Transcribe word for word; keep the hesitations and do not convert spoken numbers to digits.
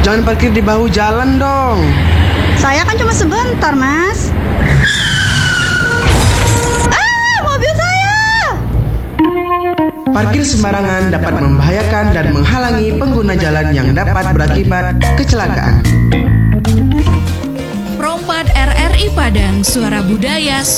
Jangan parkir di bahu jalan dong. Saya kan cuma sebentar, Mas. Ah, mobil saya! Parkir sembarangan dapat membahayakan dan menghalangi pengguna jalan yang dapat berakibat kecelakaan. Prompat R R I Padang, suara budaya.